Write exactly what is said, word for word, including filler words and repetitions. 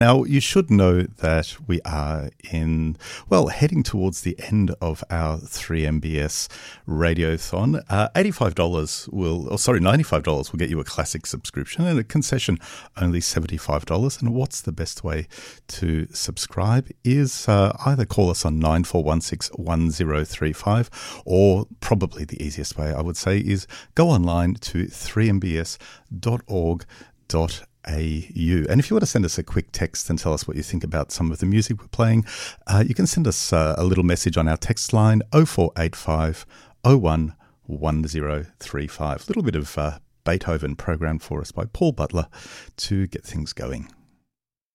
Now, you should know that we are in, well, heading towards the end of our three M B S Radiothon. Uh, eighty-five dollars will, or sorry, ninety-five dollars will get you a classic subscription, and a concession only seventy-five dollars. And what's the best way to subscribe is uh, either call us on nine four one six one zero three five, or probably the easiest way, I would say, is go online to three m b s dot org dot a u. A U. And if you want to send us a quick text and tell us what you think about some of the music we're playing, uh, you can send us uh, a little message on our text line oh four eight five oh one one zero three five. A little bit of uh, Beethoven programmed for us by Paul Butler to get things going.